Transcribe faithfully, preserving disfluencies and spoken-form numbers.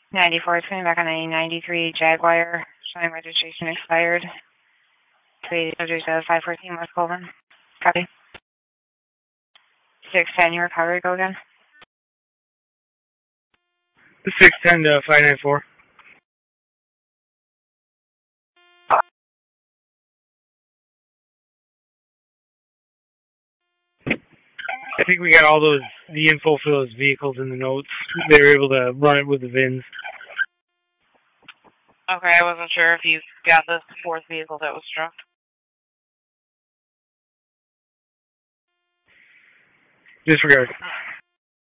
ninety-four, it's coming back on a ninety-three Jaguar, showing registration expired. Subject to five fourteen West Colvin. Copy. six ten, you recovered, go again. six ten to five nine four. I think we got all those, the info for those vehicles in the notes. They were able to run it with the V I Ns. Okay, I wasn't sure if you got the fourth vehicle that was struck. Disregard.